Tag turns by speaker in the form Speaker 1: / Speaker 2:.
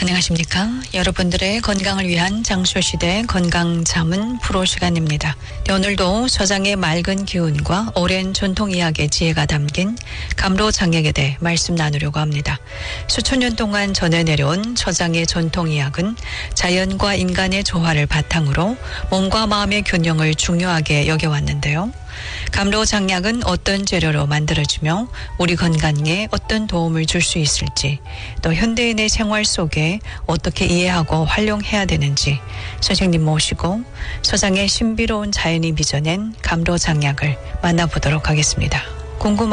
Speaker 1: 안녕하십니까. 여러분들의 건강을 위한 장쇼시대 건강자문 프로 시간입니다. 오늘도 서장의 맑은 기운과 오랜 전통 이야기의 지혜가 담긴 감로장약에 대해 말씀 나누려고 합니다. 수천 년 동안 전해내려온 서장의 전통 이야기는 자연과 인간의 조화를 바탕으로 몸과 마음의 균형을 중요하게 여겨왔는데요. 감로장약은 어떤 재료로 만들어지며 우리 건강에 어떤 도움을 줄 수 있을지, 또 현대인의 생활 속에 어떻게 이해하고 활용해야 되는지 선생님 모시고 서장의 신비로운 자연이 빚어낸 감로장약을 만나보도록 하겠습니다. 궁금한